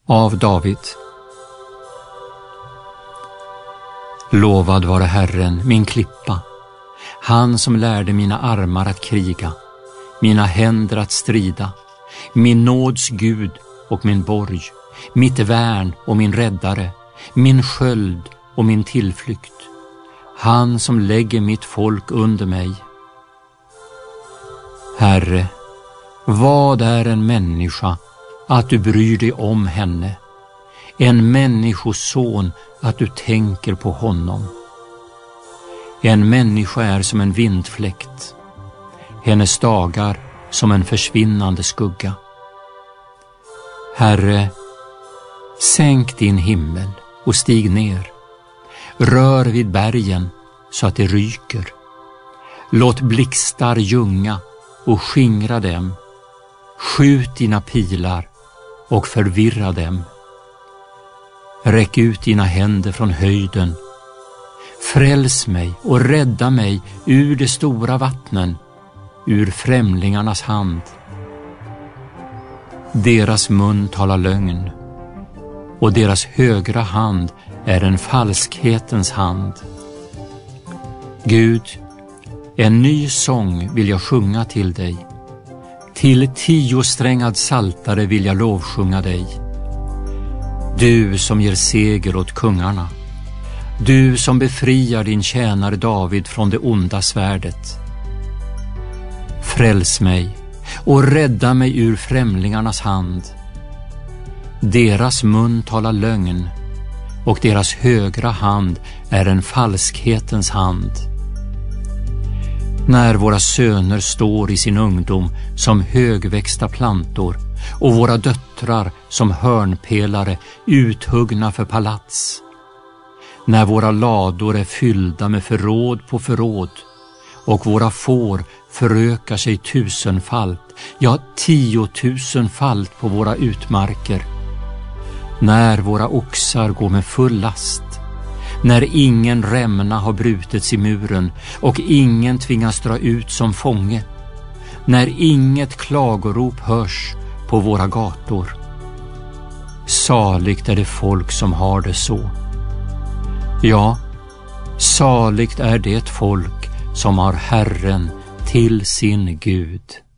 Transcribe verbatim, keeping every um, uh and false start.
av David. Lovad vare Herren, min klippa, han som lärde mina armar att kriga, mina händer att strida, min nåds Gud och min borg, mitt värn och min räddare, min sköld och min tillflykt, han som lägger mitt folk under mig. Herre, vad är en människa att du bryr dig om henne, en människoson att du tänker på honom? En människa är som en vindfläkt, hennes dagar som en försvinnande skugga. Herre, sänk din himmel och stig ner, rör vid bergen så att det ryker. Låt blixtar ljunga och skingra dem, skjut dina pilar och förvirra dem. Räck ut dina händer från höjden, fräls mig och rädda mig ur de stora vattnen, ur främlingarnas hand. Deras mun talar lögn, och deras högra hand är en falskhetens hand. Gud, en ny sång vill jag sjunga till dig. Till tiosträngad saltare vill jag lovsjunga dig. Du som ger seger åt kungarna, du som befriar din tjänare David från det onda svärdet. Fräls mig och rädda mig ur främlingarnas hand. Deras mun talar lögn, och deras högra hand är en falskhetens hand. När våra söner står i sin ungdom som högväxta plantor och våra döttrar som hörnpelare uthuggna för palats. När våra lador är fyllda med förråd på förråd och våra får förökar sig tusenfalt, ja tiotusenfalt på våra utmarker. När våra oxar går med full last, när ingen rämna har brutits i muren och ingen tvingas dra ut som fånge, när inget klagorop hörs på våra gator. Saligt är det folk som har det så. Ja, saligt är det folk som har Herren till sin Gud.